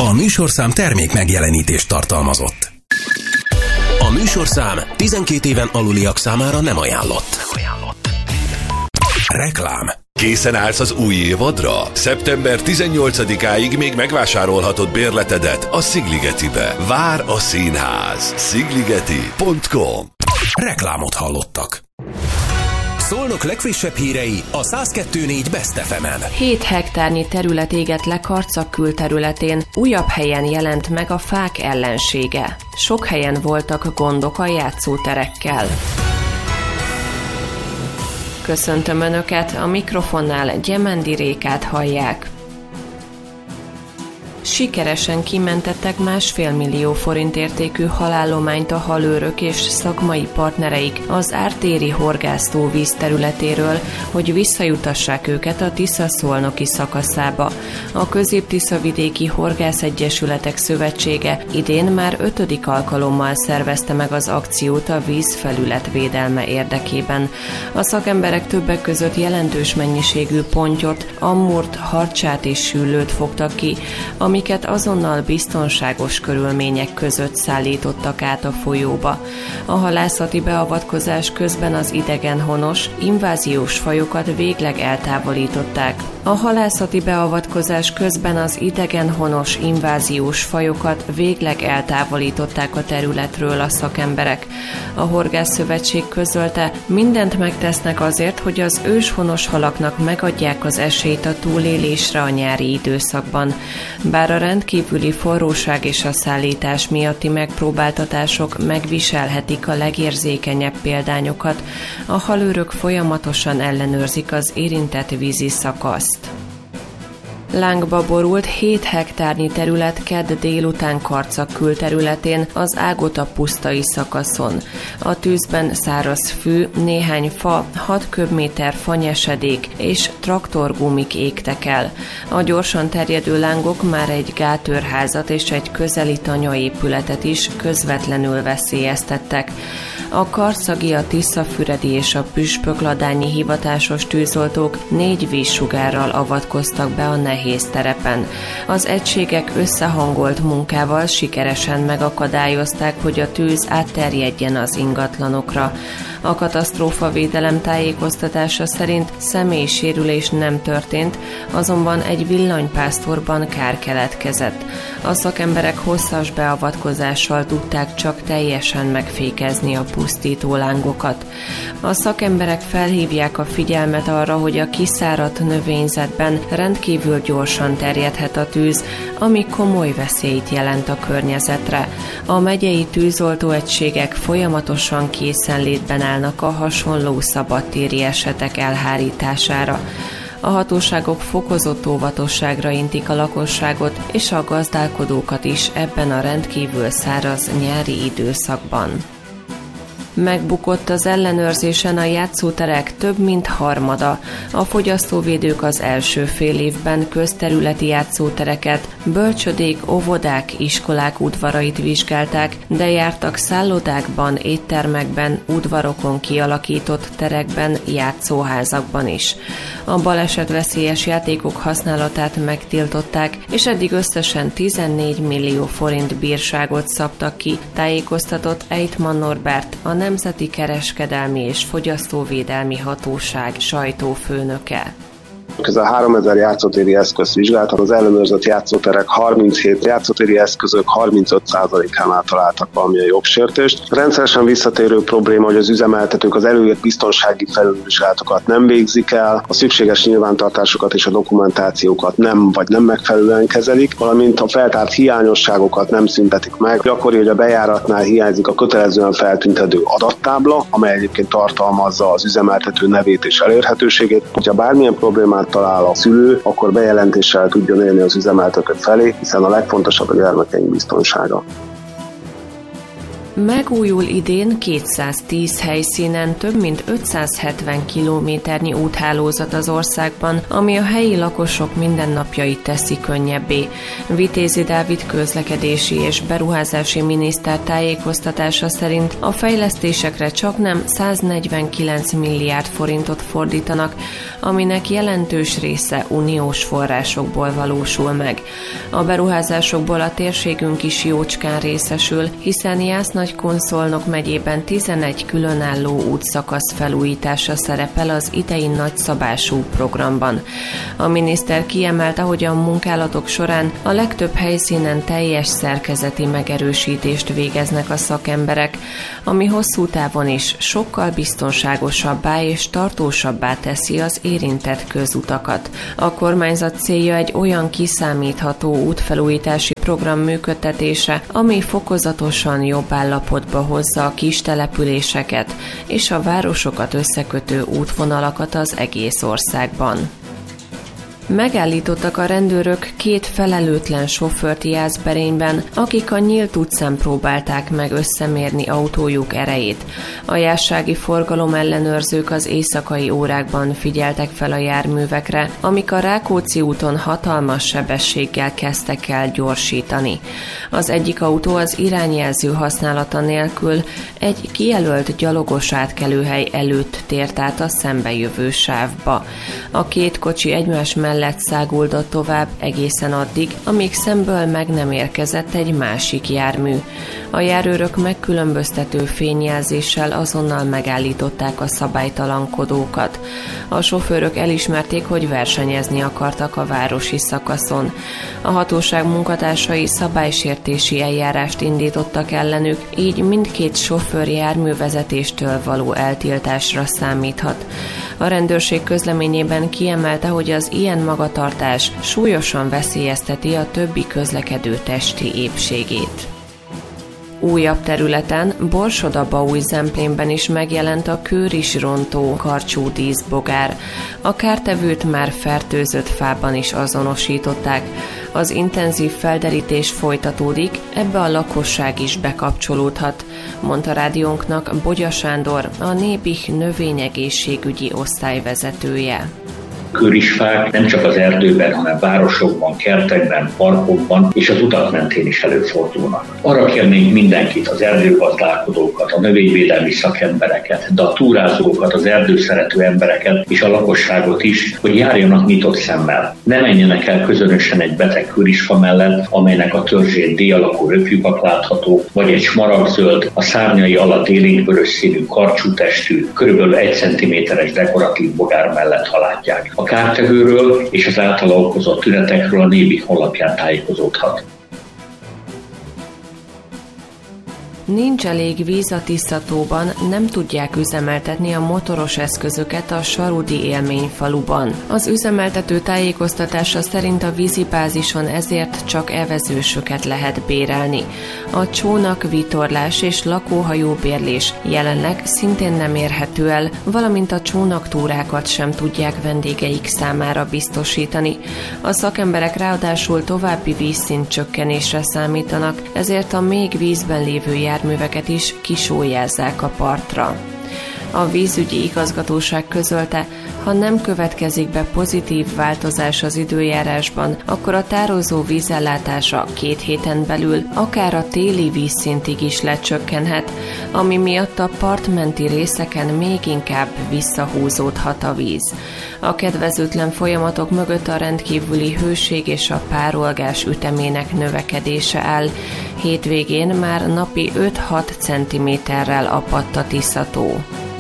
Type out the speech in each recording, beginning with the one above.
A műsorszám termék megjelenítést tartalmazott. A műsorszám 12 éven aluliak számára nem ajánlott. Reklám. Készen állsz az új évadra? Szeptember 18-áig még megvásárolhatod bérletedet a Szigligetibe. Vár a színház. Szigligeti.com. Reklámot hallottak. Szolnok legfrissebb hírei a 102.4 Best FM-en. 7 hektárnyi terület égett le Karcag külterületén, újabb helyen jelent meg a fák ellensége. Sok helyen voltak gondok a játszóterekkel. Köszöntöm Önöket, a mikrofonnál Gyemendi Rékát hallják. Sikeresen kimentettek 1,5 millió forint értékű halállományt a halőrök és szakmai partnereik az ártéri horgásztó vízterületéről, hogy visszajutassák őket a Tisza-Szolnoki szakaszába. A Közép-Tiszavidéki Horgászegyesületek Szövetsége idén már 5. alkalommal szervezte meg az akciót a vízfelület védelme érdekében. A szakemberek többek között jelentős mennyiségű pontyot, ammurt, harcsát és süllőt fogtak ki, amiket azonnal biztonságos körülmények között szállítottak át a folyóba. A halászati beavatkozás közben az idegenhonos, inváziós fajokat végleg eltávolították. A halászati beavatkozás közben az idegenhonos, inváziós fajokat végleg eltávolították a területről a szakemberek. A Horgászszövetség közölte, mindent megtesznek azért, hogy az őshonos halaknak megadják az esélyt a túlélésre a nyári időszakban. Bár a rendkívüli forróság és a szállítás miatti megpróbáltatások megviselhetik a legérzékenyebb példányokat, a halőrök folyamatosan ellenőrzik az érintett vízi szakaszt. Lángba borult 7 hektárnyi terület kedd délután Karcag külterületén az Ágota pusztai szakaszon. A tűzben száraz fű, néhány fa, 6 köbméter fanyesedék és traktorgumik égtek el. A gyorsan terjedő lángok már egy gátőrházat és egy közeli tanyaépületet is közvetlenül veszélyeztettek. A karcagi, a tiszafüredi és a püspökladányi hivatásos tűzoltók 4 vízsugárral avatkoztak be a nehéz terepen. Az egységek összehangolt munkával sikeresen megakadályozták, hogy a tűz átterjedjen az ingatlanokra. A katasztrófavédelem tájékoztatása szerint személysérülés nem történt, azonban egy villanypásztorban kár keletkezett. A szakemberek hosszas beavatkozással tudták csak teljesen megfékezni a pusztító lángokat. A szakemberek felhívják a figyelmet arra, hogy a kiszáradt növényzetben rendkívül gyorsan terjedhet a tűz, ami komoly veszélyt jelent a környezetre. A megyei tűzoltóegységek folyamatosan készenlétben állnak a hasonló szabadtéri esetek elhárítására. A hatóságok fokozott óvatosságra intik a lakosságot és a gazdálkodókat is ebben a rendkívül száraz nyári időszakban. Megbukott az ellenőrzésen a játszóterek több mint harmada. A fogyasztóvédők az első fél évben közterületi játszótereket, bölcsödék, óvodák, iskolák udvarait vizsgálták, de jártak szállodákban, éttermekben, udvarokon kialakított terekben, játszóházakban is. A balesetveszélyes játékok használatát megtiltották, és eddig összesen 14 millió forint bírságot szabtak ki, tájékoztatott Eitmann Norbert, a Nemzeti Kereskedelmi és Fogyasztóvédelmi Hatóság sajtófőnöke. Közel 3000 játszótéri eszközt vizsgáltak, az ellenőrzött játszóterek 37 játszótéri eszközök 35%-ánál találtak valamilyen jogsértést. Rendszeresen visszatérő probléma, hogy az üzemeltetők az előírt biztonsági felülvizsgálatokat nem végzik el, a szükséges nyilvántartásokat és a dokumentációkat nem megfelelően kezelik, valamint a feltárt hiányosságokat nem szüntetik meg. Gyakori, hogy a bejáratnál hiányzik a kötelezően feltüntető adattábla, amely egyébként tartalmazza az üzemeltető nevét és elérhetőségét. Hogyha bármilyen problémát talál a szülő, akkor bejelentéssel tudjon élni az üzemeltető felé, hiszen a legfontosabb a gyermekeink biztonsága. Megújul idén 210 helyszínen több mint 570 kilométernyi úthálózat az országban, ami a helyi lakosok mindennapjait teszi könnyebbé. Vitézi Dávid közlekedési és beruházási miniszter tájékoztatása szerint a fejlesztésekre csaknem 149 milliárd forintot fordítanak, aminek jelentős része uniós forrásokból valósul meg. A beruházásokból a térségünk is jócskán részesül, hiszen Jász-Nagykun-Szolnok megyében 11 különálló útszakasz felújítása szerepel az idei nagyszabású programban. A miniszter kiemelte, hogy a munkálatok során a legtöbb helyszínen teljes szerkezeti megerősítést végeznek a szakemberek, ami hosszú távon is sokkal biztonságosabbá és tartósabbá teszi az érintett közutakat. A kormányzat célja egy olyan kiszámítható útfelújítási program működtetése, ami fokozatosan jobb állapotba hozza a kis településeket és a városokat összekötő útvonalakat az egész országban. Megállítottak a rendőrök 2 felelőtlen sofőrt Jászberényben, akik a nyílt utcán próbálták meg összemérni autójuk erejét. A jászsági forgalomellenőrzők az éjszakai órákban figyeltek fel a járművekre, amik a Rákóczi úton hatalmas sebességgel kezdtek el gyorsítani. Az egyik autó az irányjelző használata nélkül egy kijelölt gyalogos átkelőhely előtt tért át a szembejövő sávba. A 2 kocsi egymás mellett száguldott tovább egészen addig, amíg szemből meg nem érkezett egy másik jármű. A járőrök megkülönböztető fényjelzéssel azonnal megállították a szabálytalankodókat. A sofőrök elismerték, hogy versenyezni akartak a városi szakaszon. A hatóság munkatársai szabálysértési eljárást indítottak ellenük, így mindkét sofőr járművezetéstől való eltiltásra számíthat. A rendőrség közleményében kiemelte, hogy az ilyen magatartás súlyosan veszélyezteti a többi közlekedő testi épségét. Újabb területen, Borsod-Abaúj-Zemplénben is megjelent a kőrisrontó karcsú díszbogár. A kártevőt már fertőzött fában is azonosították. Az intenzív felderítés folytatódik, ebbe a lakosság is bekapcsolódhat, mondta rádiónknak Bogya Sándor, a Nébih növényegészségügyi osztályvezetője. Kőrisfák nem csak az erdőben, hanem városokban, kertekben, parkokban és az utak mentén is előfordulnak. Arra kérnénk mindenkit, az erdőgazdálkodókat, a növényvédelmi szakembereket, de a túrázókat, az erdőszerető embereket és a lakosságot is, hogy járjanak nyitott szemmel. Ne menjenek el közönösen egy beteg kőrisfa mellett, amelynek a törzsén D-alakú röplyugak látható, vagy egy smaragdzöld, a szárnyai alatt élénkvörös színű, karcsú testű, kb. 1 cm-es dekoratív bogár mellett halátják. A kártevőről és az általa okozott tünetekről a Nébih honlapján tájékozódhat. Nincs elég víz a Tiszatóban, nem tudják üzemeltetni a motoros eszközöket a Sarudi élményfaluban. Az üzemeltető tájékoztatása szerint a vízibázison ezért csak evezősöket lehet bérelni. A csónak, vitorlás és lakóhajóbérlés jelenleg szintén nem érhető el, valamint a csónaktúrákat sem tudják vendégeik számára biztosítani. A szakemberek ráadásul további vízszintcsökkenésre számítanak, ezért a még vízben lévő járműveket is kisólyázzák a partra. A vízügyi igazgatóság közölte, ha nem következik be pozitív változás az időjárásban, akkor a tározó vízellátása 2 héten belül akár a téli vízszintig is lecsökkenhet, ami miatt a partmenti részeken még inkább visszahúzódhat a víz. A kedvezőtlen folyamatok mögött a rendkívüli hőség és a párolgás ütemének növekedése áll. Hétvégén már napi 5-6 cm-rel apadt a Tiszató.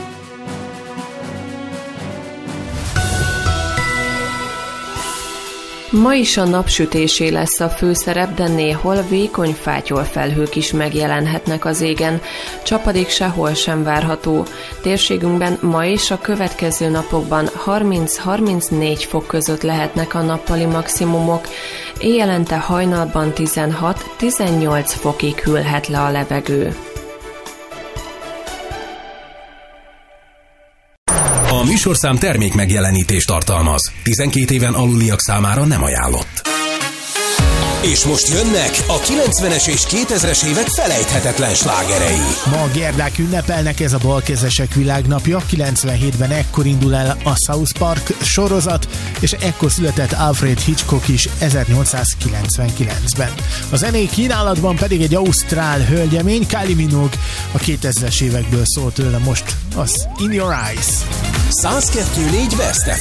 Ma is a napsütésé lesz a főszerep, de néhol vékony fátyolfelhők is megjelenhetnek az égen. Csapadék sehol sem várható. Térségünkben ma és a következő napokban 30-34 fok között lehetnek a nappali maximumok. Éjjelente hajnalban 16-18 fokig hűlhet le a levegő. A műsorszám termék megjelenítést tartalmaz. 12 éven aluliak számára nem ajánlott. És most jönnek a 90-es és 2000-es évek felejthetetlen slágerei. Ma a Gerdák ünnepelnek, ez a Balkezesek világnapja. 97-ben ekkor indul el a South Park sorozat, és ekkor született Alfred Hitchcock is 1899-ben. A zenei kínálatban pedig egy ausztrál hölgyemény, Kylie Minogue, a 2000-es évekből szól tőle most az In Your Eyes. 102.4 Best